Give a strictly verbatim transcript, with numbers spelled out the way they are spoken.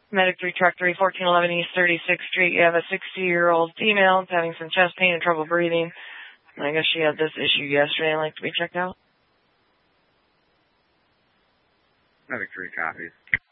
Medic three, Truck three, fourteen eleven East thirty-sixth Street. You have a sixty-year-old female having some chest pain and trouble breathing. I guess she had this issue yesterday and like to be checked out. Medic three copies.